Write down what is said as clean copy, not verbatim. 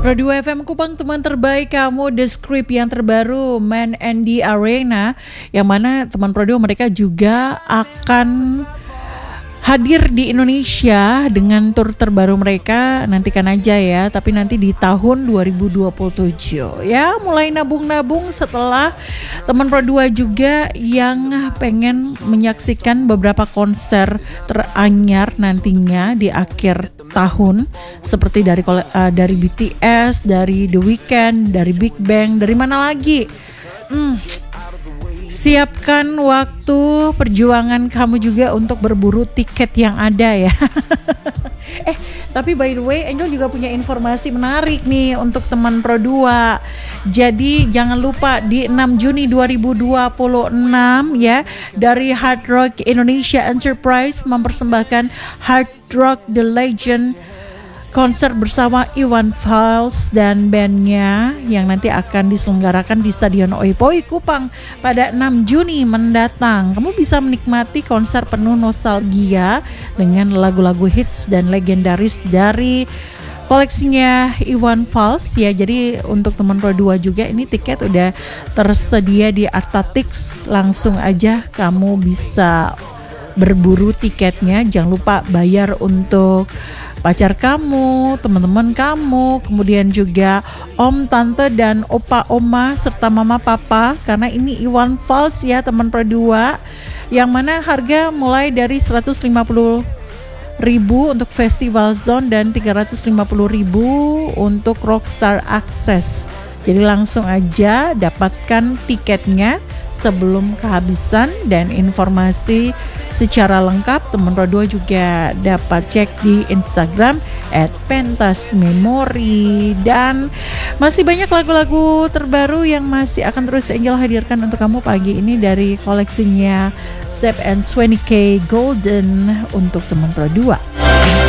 Pro 2 FM Kupang, teman terbaik kamu, The Script yang terbaru Man and the Arena, yang mana teman Pro 2 mereka juga akan hadir di Indonesia dengan tur terbaru mereka. Nantikan aja ya, tapi nanti di tahun 2027 ya. Mulai nabung-nabung setelah teman Pro 2 juga yang pengen menyaksikan beberapa konser teranyar nantinya di akhir tahun, seperti dari BTS, dari The Weeknd, dari Big Bang, dari mana lagi. Siapkan waktu perjuangan kamu juga untuk berburu tiket yang ada ya. Tapi by the way, Angel juga punya informasi menarik nih untuk teman Pro 2. Jadi jangan lupa di 6 Juni 2026 ya, dari Hard Rock Indonesia Enterprise mempersembahkan Hard Rock The Legend, konser bersama Iwan Fals dan bandnya yang nanti akan diselenggarakan di Stadion Oipoi Kupang pada 6 Juni mendatang. Kamu bisa menikmati konser penuh nostalgia dengan lagu-lagu hits dan legendaris dari koleksinya Iwan Fals ya. Jadi untuk teman Pro 2 juga ini tiket udah tersedia di Artatix. Langsung aja kamu bisa berburu tiketnya. Jangan lupa bayar untuk pacar kamu, teman-teman kamu, kemudian juga om, tante, dan opa, oma, serta mama, papa, karena ini Iwan Fals ya teman Pro 2, yang mana harga mulai dari 150.000 untuk Festival Zone dan 350.000 untuk Rockstar Access. Jadi langsung aja dapatkan tiketnya sebelum kehabisan, dan informasi secara lengkap teman Pro 2 juga dapat cek di Instagram @pentasmemory. Dan masih banyak lagu-lagu terbaru yang masih akan terus Angel hadirkan untuk kamu pagi ini dari koleksinya Zep and 20K Golden untuk teman Pro 2.